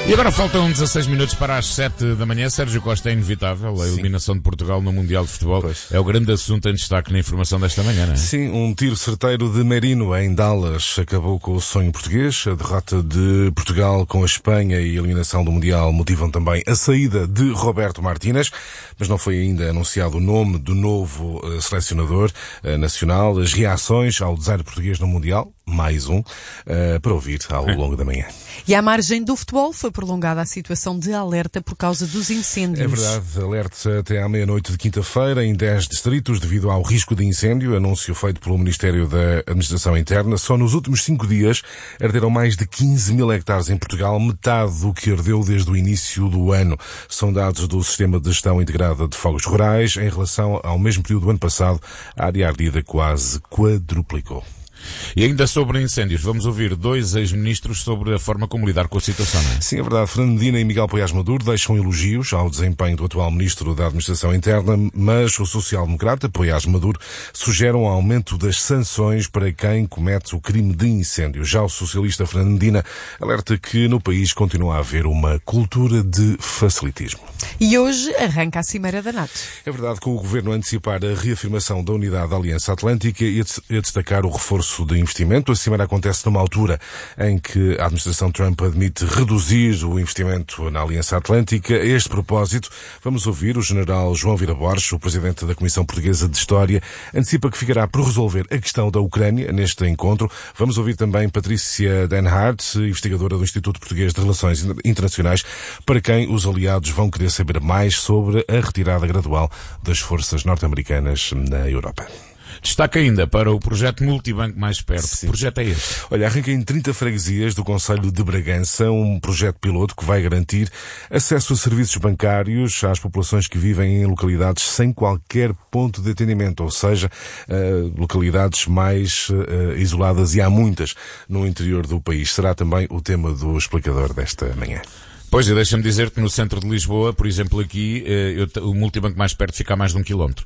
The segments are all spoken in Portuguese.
E agora faltam 16 minutos para as 7 da manhã. Sérgio Costa, é inevitável. A eliminação de Portugal no Mundial de Futebol é o grande assunto em destaque na informação desta manhã, não é? Sim, um tiro certeiro de Merino em Dallas acabou com o sonho português. A derrota de Portugal com a Espanha e a eliminação do Mundial motivam também a saída de Roberto Martínez, mas não foi ainda anunciado o nome do novo selecionador nacional. As reações ao desaire português no Mundial, mais um, para ouvir ao longo da manhã. E à margem do futebol foi prolongada a situação de alerta por causa dos incêndios. É verdade, alerta até à meia-noite de quinta-feira em 10 distritos devido ao risco de incêndio, anúncio feito pelo Ministério da Administração Interna. Só nos últimos 5 dias arderam mais de 15 mil hectares em Portugal, metade do que ardeu desde o início do ano. São dados do Sistema de Gestão Integrada de Fogos Rurais. Em relação ao mesmo período do ano passado, a área ardida quase quadruplicou. E ainda sobre incêndios, vamos ouvir dois ex-ministros sobre a forma como lidar com a situação, não é? Sim, é verdade. Fernando Medina e Miguel Poiás Maduro deixam elogios ao desempenho do atual Ministro da Administração Interna, mas o social-democrata Poiás Maduro sugere um aumento das sanções para quem comete o crime de incêndio. Já o socialista Fernando Medina alerta que no país continua a haver uma cultura de facilitismo. E hoje arranca a Cimeira da NATO. É verdade, com o Governo a antecipar a reafirmação da unidade da Aliança Atlântica e a destacar o reforço de investimento. A cimeira acontece numa altura em que a administração Trump admite reduzir o investimento na Aliança Atlântica. A este propósito, vamos ouvir o general João Vieira Borges, o presidente da Comissão Portuguesa de História, antecipa que ficará por resolver a questão da Ucrânia neste encontro. Vamos ouvir também Patrícia Denhardt, investigadora do Instituto Português de Relações Internacionais, para quem os aliados vão querer saber mais sobre a retirada gradual das forças norte-americanas na Europa. Destaca ainda para o projeto Multibanco Mais Perto. Sim. Que projeto é este? Olha, arranca em 30 freguesias do concelho de Bragança um projeto piloto que vai garantir acesso a serviços bancários às populações que vivem em localidades sem qualquer ponto de atendimento, ou seja, localidades mais isoladas, e há muitas no interior do país. Será também o tema do explicador desta manhã. Pois, e deixa-me dizer que no centro de Lisboa, por exemplo, aqui, o multibanco mais perto fica a mais de 1 quilómetro.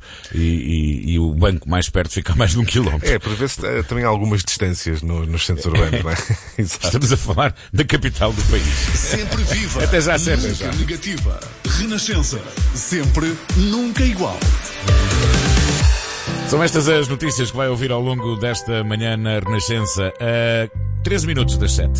E o banco mais perto fica a mais de 1 quilómetro. É, por vezes também há algumas distâncias nos centros urbanos, não é? Exato. Estamos a falar da capital do país. Sempre viva. Até já, sempre. Nunca negativa. Renascença. Sempre, nunca igual. São estas as notícias que vai ouvir ao longo desta manhã na Renascença. A 13 minutos das 7.